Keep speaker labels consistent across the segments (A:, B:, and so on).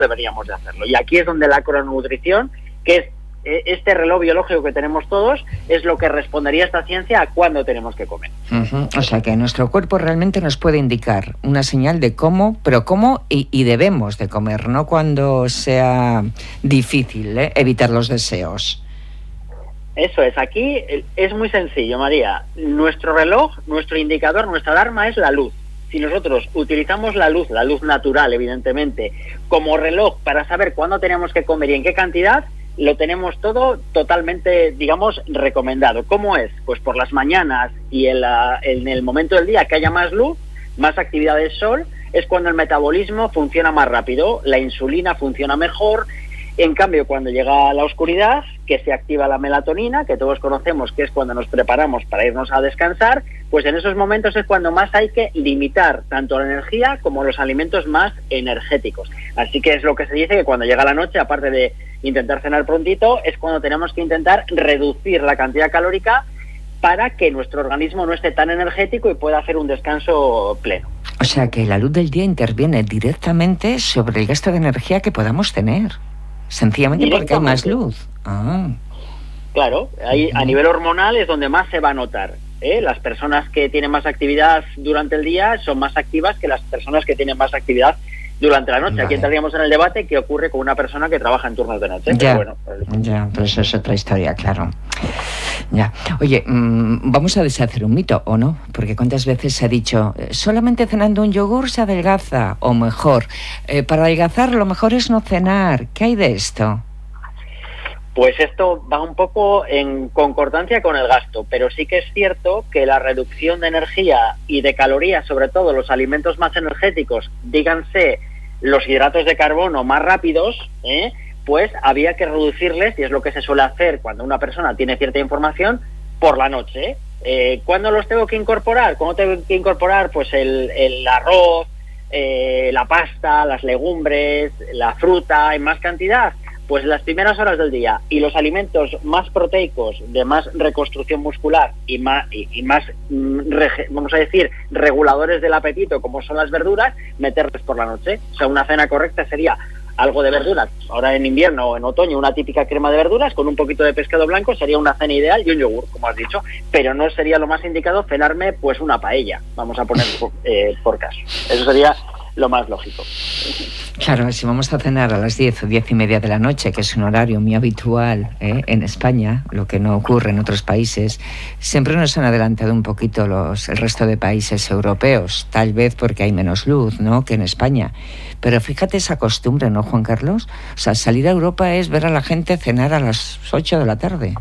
A: deberíamos de hacerlo. Y aquí es donde la crononutrición, que es este reloj biológico que tenemos todos, es lo que respondería esta ciencia a cuándo tenemos que comer.
B: O sea que nuestro cuerpo realmente nos puede indicar una señal de cómo, pero cómo y debemos de comer, no cuando sea difícil evitar los deseos.
A: Eso es, aquí es muy sencillo, María. Nuestro reloj, nuestro indicador, nuestra alarma es la luz. Si nosotros utilizamos la luz natural, evidentemente, como reloj para saber cuándo tenemos que comer y en qué cantidad, lo tenemos todo totalmente, digamos, recomendado. ¿Cómo es? Pues por las mañanas y en el momento del día que haya más luz, más actividad del sol, es cuando el metabolismo funciona más rápido, la insulina funciona mejor. En cambio, cuando llega la oscuridad, que se activa la melatonina, que todos conocemos que es cuando nos preparamos para irnos a descansar, pues en esos momentos es cuando más hay que limitar tanto la energía como los alimentos más energéticos. Así que es lo que se dice que cuando llega la noche, aparte de intentar cenar prontito, es cuando tenemos que intentar reducir la cantidad calórica para que nuestro organismo no esté tan energético y pueda hacer un descanso pleno.
B: O sea que la luz del día interviene directamente sobre el gasto de energía que podamos tener. Sencillamente porque hay más luz.
A: Claro, ahí a nivel hormonal es donde más se va a notar. Las personas que tienen más actividad durante el día son más activas que las personas que tienen más actividad durante la noche. Vale. Aquí entraríamos en el debate qué ocurre con una persona que trabaja en turnos de noche.
B: Ya,
A: pero bueno,
B: ya, pero eso es otra historia, claro. Ya. Oye, vamos a deshacer un mito, ¿o no? Porque cuántas veces se ha dicho, solamente cenando un yogur se adelgaza, o mejor, para adelgazar lo mejor es no cenar. ¿Qué hay de esto?
A: Pues esto va un poco en concordancia con el gasto, pero sí que es cierto que la reducción de energía y de calorías, sobre todo los alimentos más energéticos, díganse los hidratos de carbono más rápidos, pues había que reducirles, y es lo que se suele hacer cuando una persona tiene cierta información, por la noche. ¿Cuándo los tengo que incorporar? ¿Cuándo tengo que incorporar? Pues el arroz, la pasta, las legumbres, la fruta en más cantidad. Pues las primeras horas del día, y los alimentos más proteicos, de más reconstrucción muscular y más vamos a decir, reguladores del apetito, como son las verduras, meterles por la noche. O sea, una cena correcta sería algo de verduras. Ahora en invierno o en otoño, una típica crema de verduras con un poquito de pescado blanco sería una cena ideal, y un yogur, como has dicho. Pero no sería lo más indicado cenarme pues una paella, vamos a poner por caso. Eso sería lo más lógico.
B: Claro, si vamos a cenar a las 10 o 10 y media de la noche, que es un horario muy habitual en España, lo que no ocurre en otros países, siempre nos han adelantado un poquito el resto de países europeos, tal vez porque hay menos luz, ¿no?, que en España. Pero fíjate esa costumbre, ¿no, Juan Carlos? O sea, salir a Europa es ver a la gente cenar a las 8 de la tarde.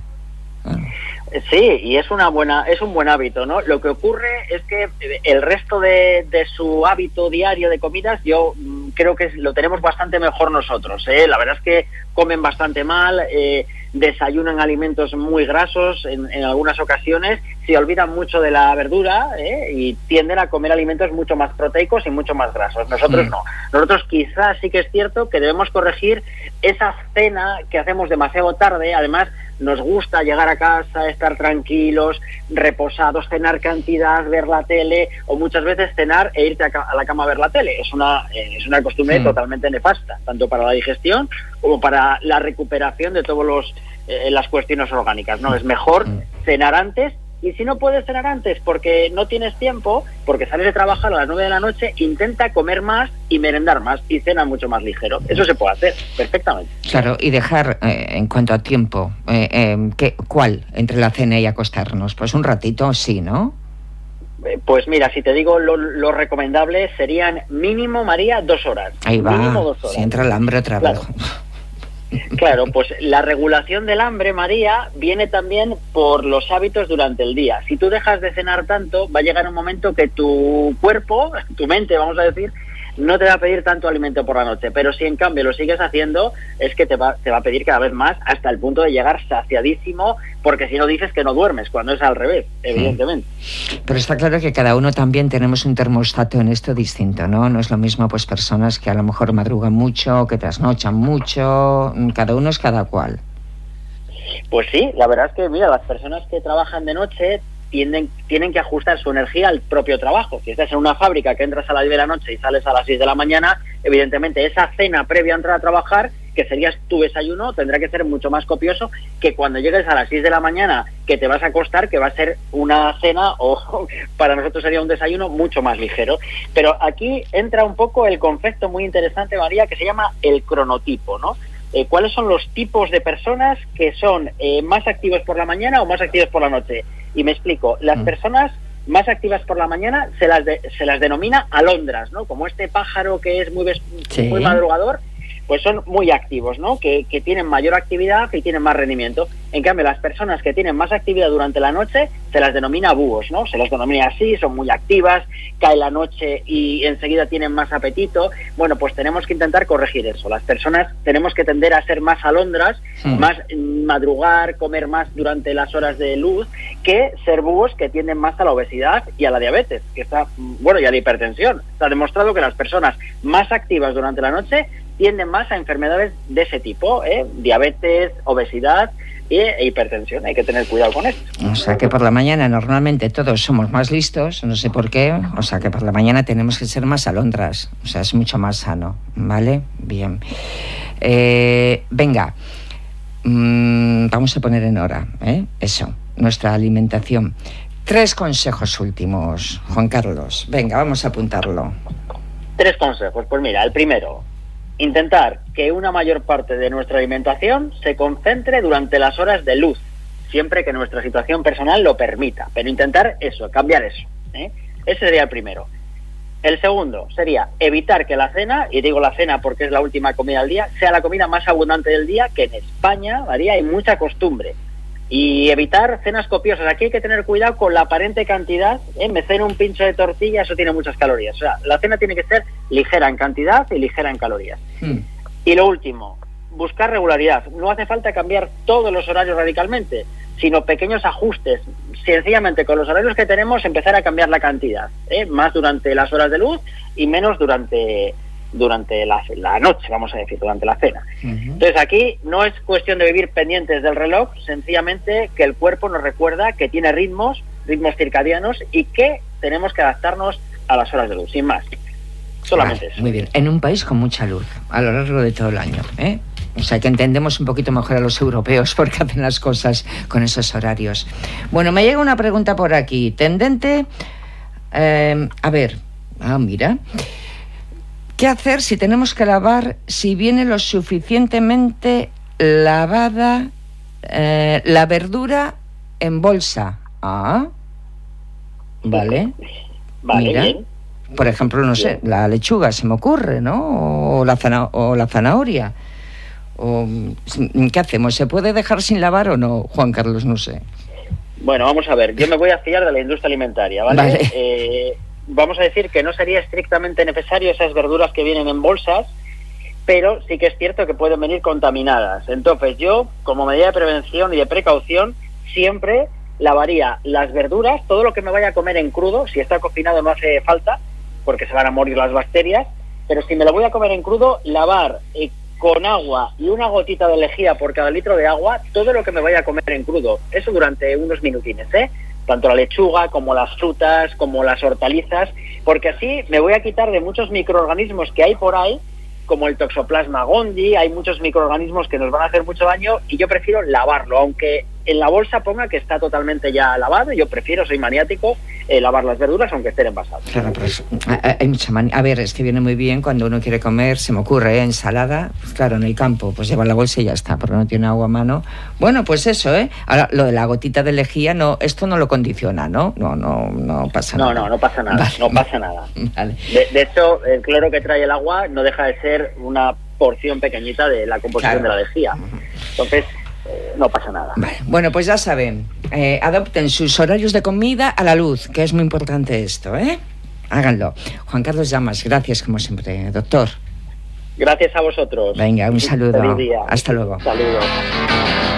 A: Sí, y es un buen hábito, ¿no? Lo que ocurre es que el resto de su hábito diario de comidas, yo creo que lo tenemos bastante mejor nosotros, ¿eh? La verdad es que comen bastante mal, desayunan alimentos muy grasos en algunas ocasiones, se olvidan mucho de la verdura, y tienden a comer alimentos mucho más proteicos y mucho más grasos. Nosotros no. Nosotros quizás sí que es cierto que debemos corregir esa cena que hacemos demasiado tarde. Además, nos gusta llegar a casa, estar tranquilos, reposados, cenar cantidad, ver la tele, o muchas veces cenar e irte a la cama a ver la tele. Es una costumbre totalmente nefasta, tanto para la digestión como para la recuperación de todas las cuestiones orgánicas, ¿no? Es mejor cenar antes. Y si no puedes cenar antes porque no tienes tiempo, porque sales de trabajar a las 9 de la noche, intenta comer más y merendar más, y cena mucho más ligero. Eso se puede hacer perfectamente.
B: Claro, y dejar, en cuanto a tiempo, ¿cuál entre la cena y acostarnos? Pues un ratito, sí, ¿no?
A: Pues mira, si te digo lo recomendable serían mínimo, María, 2 horas.
B: Ahí va,
A: mínimo 2 horas.
B: Si entra el hambre otra vez.
A: Claro, pues la regulación del hambre, María, viene también por los hábitos durante el día. Si tú dejas de cenar tanto, va a llegar un momento que tu cuerpo, tu mente, vamos a decir, no te va a pedir tanto alimento por la noche. Pero si en cambio lo sigues haciendo, es que te va a pedir cada vez más, hasta el punto de llegar saciadísimo, porque si no dices que no duermes, cuando es al revés, evidentemente.
B: Pero está claro que cada uno también tenemos un termostato en esto distinto, ¿no? No es lo mismo pues personas que a lo mejor madrugan mucho, que trasnochan mucho, cada uno es cada cual.
A: Pues sí, la verdad es que, mira, las personas que trabajan de noche tienen que ajustar su energía al propio trabajo. Si estás en una fábrica que entras a las 10 de la noche y sales a las 6 de la mañana, evidentemente esa cena previa a entrar a trabajar, que sería tu desayuno, tendrá que ser mucho más copioso que cuando llegues a las 6 de la mañana, que te vas a acostar, que va a ser una cena, o para nosotros sería un desayuno mucho más ligero. Pero aquí entra un poco el concepto muy interesante, María, que se llama el cronotipo, ¿no? ¿Cuáles son los tipos de personas que son más activos por la mañana o más activos por la noche? Y me explico. Las personas más activas por la mañana se las denomina alondras, ¿no? Como este pájaro que es muy madrugador, pues son muy activos, ¿no? Que tienen mayor actividad y tienen más rendimiento. En cambio, las personas que tienen más actividad durante la noche se las denomina búhos, ¿no? Se las denomina así, son muy activas, cae la noche y enseguida tienen más apetito. Bueno, pues tenemos que intentar corregir eso. Las personas tenemos que tender a ser más alondras, más madrugar, comer más durante las horas de luz, que ser búhos que tienden más a la obesidad y a la diabetes, que está, bueno, y a la hipertensión. Está demostrado que las personas más activas durante la noche tienden más a enfermedades de ese tipo, diabetes, obesidad e hipertensión. Hay que tener cuidado con esto.
B: O sea que por la mañana normalmente todos somos más listos, no sé por qué, o sea que por la mañana tenemos que ser más alondras, o sea, es mucho más sano, ¿vale? Bien. Venga, vamos a poner en hora, eso, nuestra alimentación. 3 consejos últimos, Juan Carlos. Venga, vamos a apuntarlo.
A: 3 consejos. Pues mira, el primero: intentar que una mayor parte de nuestra alimentación se concentre durante las horas de luz, siempre que nuestra situación personal lo permita. Pero intentar eso, cambiar eso. Ese sería el primero. El segundo sería evitar que la cena, y digo la cena porque es la última comida del día, sea la comida más abundante del día, que en España, María, hay mucha costumbre. Y evitar cenas copiosas. Aquí hay que tener cuidado con la aparente cantidad. Me ceno un pincho de tortilla, eso tiene muchas calorías. O sea, la cena tiene que ser ligera en cantidad y ligera en calorías. Y lo último, buscar regularidad. No hace falta cambiar todos los horarios radicalmente, sino pequeños ajustes. Sencillamente, con los horarios que tenemos, empezar a cambiar la cantidad. Más durante las horas de luz y menos durante la noche, vamos a decir, durante la cena. Entonces aquí no es cuestión de vivir pendientes del reloj, sencillamente que el cuerpo nos recuerda que tiene ritmos circadianos y que tenemos que adaptarnos a las horas de luz, sin más. Solamente eso.
B: Muy bien, en un país con mucha luz a lo largo de todo el año, O sea que entendemos un poquito mejor a los europeos porque hacen las cosas con esos horarios. Bueno, me llega una pregunta por aquí, tendente, mira. ¿Qué hacer si tenemos que lavar, si viene lo suficientemente lavada la verdura en bolsa? Vale. Mira,
A: bien.
B: Por ejemplo, no sé, la lechuga se me ocurre, ¿no? O la zanahoria. ¿Qué hacemos? ¿Se puede dejar sin lavar o no, Juan Carlos? No sé.
A: Bueno, vamos a ver. Yo me voy a fiar de la industria alimentaria, ¿vale? Vamos a decir que no sería estrictamente necesario esas verduras que vienen en bolsas, pero sí que es cierto que pueden venir contaminadas. Entonces yo, como medida de prevención y de precaución, siempre lavaría las verduras, todo lo que me vaya a comer en crudo. Si está cocinado no hace falta, porque se van a morir las bacterias, pero si me lo voy a comer en crudo, lavar con agua y una gotita de lejía por cada litro de agua todo lo que me vaya a comer en crudo. Eso durante unos minutines, tanto la lechuga como las frutas, como las hortalizas, porque así me voy a quitar de muchos microorganismos que hay por ahí, como el Toxoplasma gondii. Hay muchos microorganismos que nos van a hacer mucho daño y yo prefiero lavarlo, aunque en la bolsa ponga que está totalmente ya lavado. Yo prefiero, soy maniático, lavar las verduras aunque estén envasadas.
B: Claro, pero hay mucha manía. A ver, es que viene muy bien cuando uno quiere comer, se me ocurre, ensalada, pues claro, en el campo, pues lleva la bolsa y ya está, porque no tiene agua a mano. Bueno, pues eso, Ahora, lo de la gotita de lejía, no, esto no lo condiciona, ¿no? No pasa nada.
A: No pasa nada, vale. No pasa nada.
B: Vale.
A: De hecho, el cloro que trae el agua no deja de ser una porción pequeñita de la composición de la lejía. Entonces, no pasa nada.
B: Vale. Bueno, pues ya saben, adopten sus horarios de comida a la luz, que es muy importante esto, Háganlo. Juan Carlos Llamas, gracias como siempre, doctor.
A: Gracias a vosotros.
B: Venga, un saludo.
A: Feliz día.
B: Hasta luego.
A: Saludos.